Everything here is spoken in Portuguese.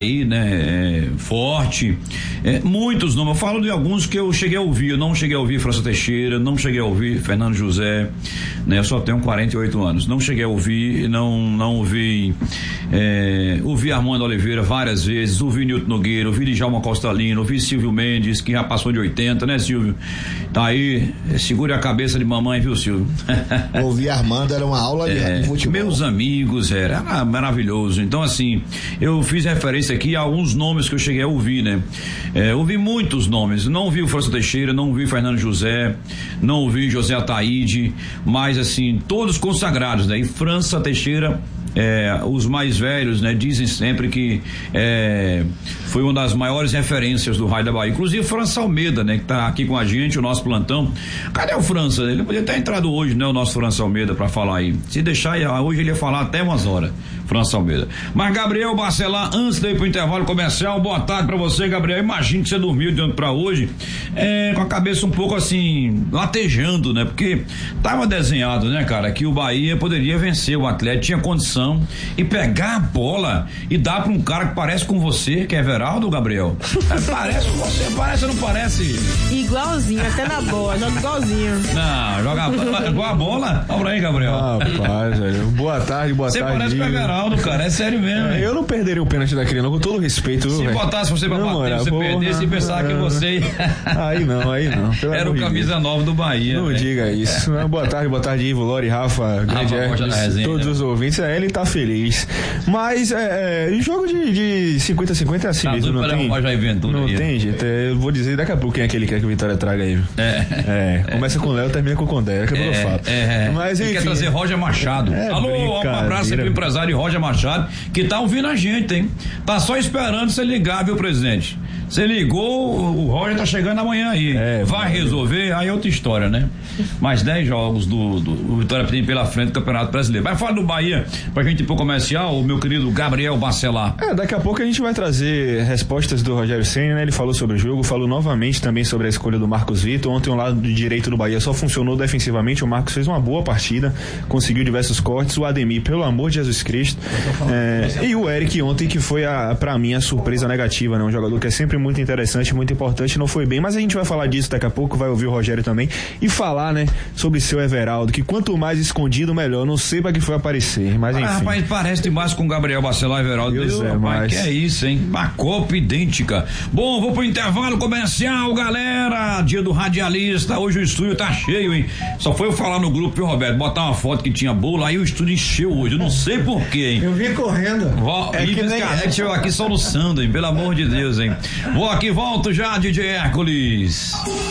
aí, né, forte, muitos nomes, eu falo de alguns que eu cheguei a ouvir, eu não cheguei a ouvir França Teixeira, não cheguei a ouvir Fernando José, né, eu só tenho 48 anos, não cheguei a ouvir, não ouvi, ouvi Armando Oliveira várias vezes, ouvi Nilton Nogueira, ouvi Djalma Costa Lino, ouvi Silvio Mendes, que já passou de 80, né, Silvio? Tá aí, segure a cabeça de mamãe, viu, Silvio? Ouvir Armando era uma aula de futebol. Meus amigos, era maravilhoso, então assim, eu fiz referência aqui a alguns nomes que eu cheguei a ouvir, né? Ouvi muitos nomes, não ouvi o França Teixeira, não ouvi Fernando José, não ouvi José Ataíde, mas assim, todos consagrados, né? E França Teixeira, os mais velhos, né, dizem sempre que foi uma das maiores referências do Raio da Bahia, inclusive França Almeida, né, que tá aqui com a gente, o nosso plantão. Cadê o França? Ele podia ter entrado hoje, né, o nosso França Almeida, pra falar aí. Se deixar, hoje ele ia falar até umas horas, França Almeida. Mas Gabriel Bacelar, antes de ir pro intervalo comercial, boa tarde pra você, Gabriel. Imagino que você dormiu de ontem pra hoje, com a cabeça um pouco assim, latejando, né, porque tava desenhado, né, cara, que o Bahia poderia vencer o Atlético, tinha condição e pegar a bola e dar pra um cara que parece com você, que é Everaldo, Gabriel. Parece com você, parece ou não parece? Igualzinho, até na bola, joga igualzinho. Não, joga igual a bola. Olha aí, Gabriel. Rapaz, velho. Boa tarde. Você parece com o Everaldo, cara, é sério mesmo. Eu não perderia o pênalti daquele, não, com todo respeito. Se botasse você pra bater, você perdesse e pensar que você. Aí não. Era o camisa 9 do Bahia. Não diga isso. Boa tarde, Ivo, Lori, Rafa, grande Hermes, todos os ouvintes. Ele tá feliz. Mas jogo de 50-50 é assim mesmo. Não tem jeito. Eu vou dizer daqui a pouco quem é que ele quer que o Vitória traga aí. Começa com o Léo, termina com o Condé. Daqui a pouco eu falo. Mas enfim. Ele quer trazer Roger Machado. Alô, um abraço aqui pro empresário Roger Machado, que tá ouvindo a gente, hein? Tá só esperando você ligar, viu, presidente? Você ligou, o Roger tá chegando amanhã aí. Vai resolver, aí é outra história, né? Mais 10 jogos do Vitória tem pela frente do Campeonato Brasileiro. Vai falar do Bahia pra gente ir pro comercial, o meu querido Gabriel Bacelar. Daqui a pouco a gente vai trazer respostas do Rogério Ceni, né? Ele falou sobre o jogo, falou novamente também sobre a escolha do Marcos Vitor. Ontem o lado direito do Bahia só funcionou defensivamente, o Marcos fez uma boa partida, conseguiu diversos cortes, o Ademir, pelo amor de Jesus Cristo, e o Eric ontem, que foi pra mim a surpresa negativa, né? Um jogador que é sempre muito interessante, muito importante, não foi bem, mas a gente vai falar disso daqui a pouco, vai ouvir o Rogério também e falar, né, sobre seu Everaldo, que quanto mais escondido, melhor. Não sei pra que foi aparecer, mas enfim. Rapaz, parece demais com o Gabriel Bacelar e Everaldo. Que é isso, hein? Uma cópia idêntica. Bom, vou pro intervalo comercial, galera. Dia do radialista. Hoje o estúdio tá cheio, hein? Só foi eu falar no grupo, viu, Roberto? Botar uma foto que tinha bolo, aí o estúdio encheu hoje. Eu não sei porquê, hein? Eu vim correndo. Chegou aqui soluçando, hein? Pelo amor de Deus, hein? Vou aqui, volto já, DJ Hércules.